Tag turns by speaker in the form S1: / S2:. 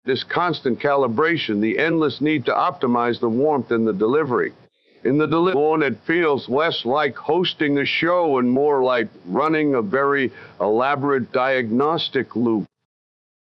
S1: This constant calibration, the endless need to optimize the warmth in the delivery. In the delivery, it feels less like hosting a show and more like running a very elaborate diagnostic loop.